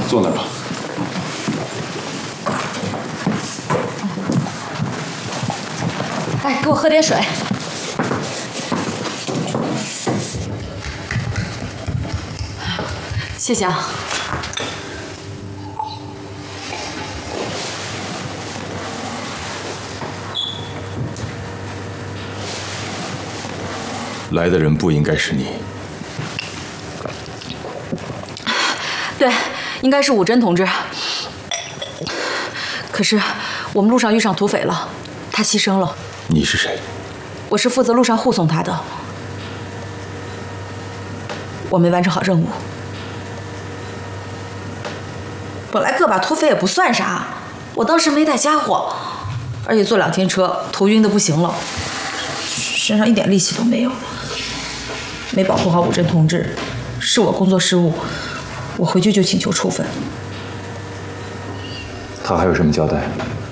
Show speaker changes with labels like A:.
A: 坐那儿吧。
B: 哎，给我喝点水。谢谢啊。
A: 来的人不应该是你。
B: 对，应该是武真同志。可是我们路上遇上土匪了，他牺牲了。
A: 你是谁？
B: 我是负责路上护送他的。我没完成好任务。本来个把土匪也不算啥，我当时没带家伙，而且坐2天车，头晕的不行了，身上一点力气都没有，没保护好武真同志，是我工作失误，我回去就请求处分。
A: 他还有什么交代？